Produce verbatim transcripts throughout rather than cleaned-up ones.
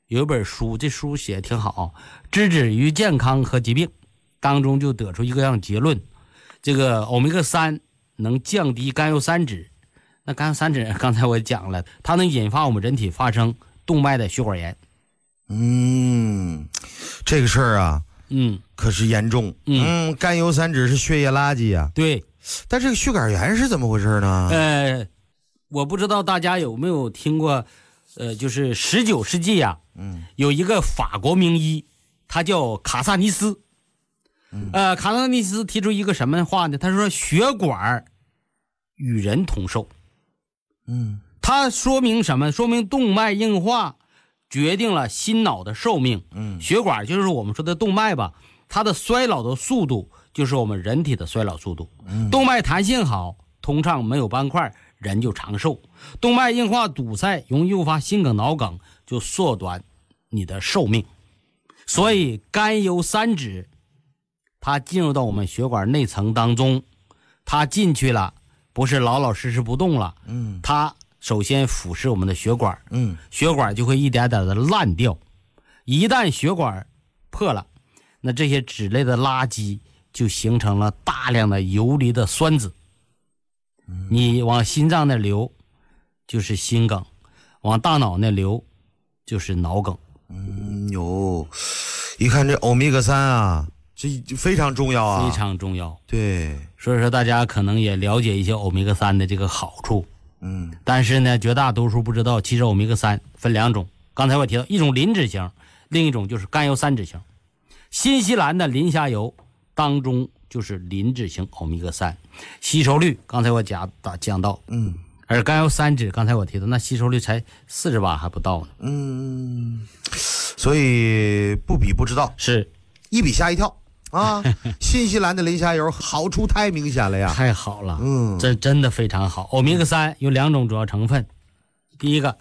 有一本书，这书写的挺好，知止于健康和疾病，当中就得出一个样结论，这个欧米伽三能降低甘油三酯。那甘油三酯刚才我讲了，它能引发我们人体发生动脉的血管炎。 嗯，这个事儿啊， 嗯， 可是严重。嗯，嗯甘油三酯是血液垃圾啊。 对， 但这个血管炎是怎么回事呢？ 呃，我不知道大家有没有听过，呃，就是十九世纪啊，嗯，有一个法国名医，他叫卡萨尼斯。嗯、呃，卡萨尼斯提出一个什么话呢？他说血管与人同寿。 嗯， 它说明什么？说明动脉硬化决定了心脑的寿命。嗯，血管就是我们说的动脉吧，它的衰老的速度就是我们人体的衰老速度。嗯，动脉弹性好，通畅没有斑块，人就长寿。动脉硬化堵塞容易诱发心梗脑梗，就缩短你的寿命。所以甘油三酯它进入到我们血管内层当中，它进去了不是老老实实不动了，嗯，它首先腐蚀我们的血管，嗯，血管就会一点点的烂掉。一旦血管破了，那这些脂类的垃圾就形成了大量的游离的酸子，嗯，你往心脏那流就是心梗，往大脑那流就是脑梗。 嗯，有，一看这欧米伽三啊，这非常重要啊， 非常重要。 对， 所以说大家可能也了解一些欧米伽三的这个好处。 嗯， 但是呢，绝大多数不知道，其实欧米伽三分两种。刚才我提到，一种磷脂型，另一种就是甘油三酯型。新西兰的磷虾油当中就是磷脂型欧米伽三，吸收率刚才我讲讲到， 嗯， 而甘油三酯刚才我提到，那吸收率才四十八还不到呢。 嗯，所以不比不知道， 是一比吓一跳。啊，新西兰的磷虾油好处太明显了呀！ 太好了， 嗯， 这真的非常好。欧米伽三有两种主要成分，第一个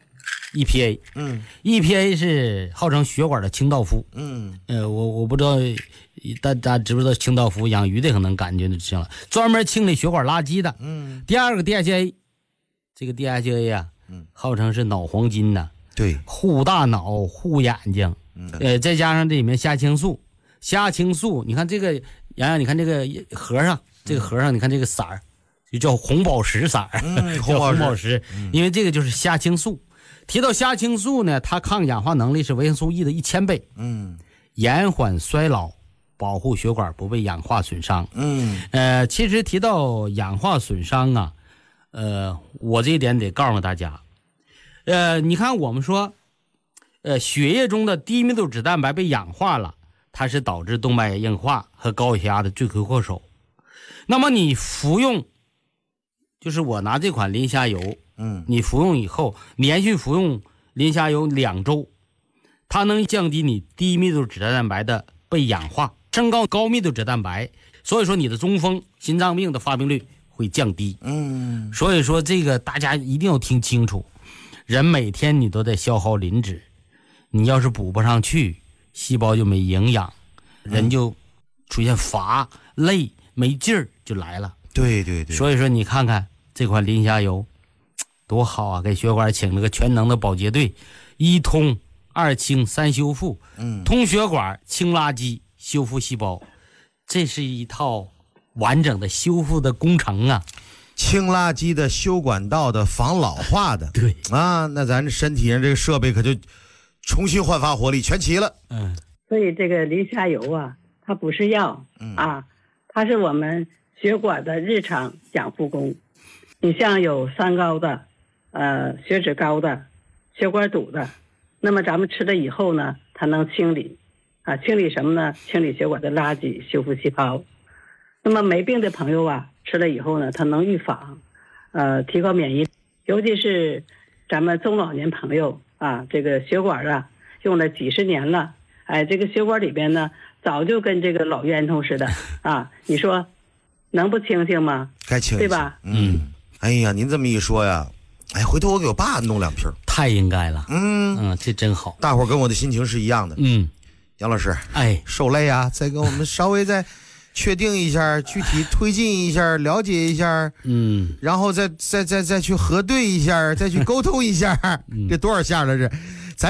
E P A， 嗯 ，E P A 是号称血管的清道夫， 嗯， 呃，我我不知道大家知不知道清道夫，养鱼的可能感觉就行了，专门清理血管垃圾的。 嗯， 第二个 D H A， 这个 D H A 啊，嗯，号称是脑黄金呐， 对， 护大脑、护眼睛， 嗯， 呃，再加上这里面虾青素。虾青素，你看这个洋洋，你看这个盒上，这个盒上，你看这个色儿，就叫红宝石色儿， 嗯， 红宝石， 宝石，因为这个就是虾青素。提到虾青素呢，它抗氧化能力是维生素 E 的一千倍， 嗯， 延缓衰老，保护血管不被氧化损伤。 嗯， 呃，其实提到氧化损伤啊，呃，我这一点得告诉大家，呃，你看我们说，呃，血液中的低密度脂蛋白被氧化了。它是导致动脉硬化和高血压的罪魁祸首。那么你服用，就是我拿这款磷虾油， 嗯， 你服用以后，连续服用磷虾油两周，它能降低你低密度脂蛋白的被氧化，升高高密度脂蛋白，所以说你的中风、心脏病的发病率会降低。 嗯， 所以说这个大家一定要听清楚，人每天你都在消耗磷脂，你要是补不上去。细胞就没营养，人就出现乏、累、没劲儿就来了。 对对对， 所以说你看看这款磷虾油多好啊，给血管请了个全能的保洁队，一通二清三修复， 嗯， 通血管、清垃圾、修复细胞，这是一套完整的修复的工程啊。 清垃圾的、修管道的、防老化的， 对啊，那咱身体上这个设备可就重新焕发活力，全齐了。 嗯， 所以这个磷虾油啊，它不是药，嗯啊，它是我们血管的日常养护工。你像有三高的，呃，血脂高的，血管堵的，那么咱们吃了以后呢，它能清理，啊，清理什么呢？清理血管的垃圾，修复细胞。那么没病的朋友啊，吃了以后呢，它能预防，呃，提高免疫力，尤其是咱们中老年朋友。啊，这个血管啊，用了几十年了，哎，这个血管里边呢，早就跟这个老烟囱似的啊。你说，能不清醒吗？ 该清醒， 对吧？ 嗯，哎呀，您这么一说呀，哎，回头我给我爸弄两瓶， 太应该了。 嗯嗯，这真好。 大伙儿跟我的心情是一样的。 嗯， 杨老师， 哎， 受累啊，再跟我们稍微再确定一下，具体推进一下，了解一下， 嗯， 然后再再再再去核对一下，再去沟通一下，嗯、这多少下了这？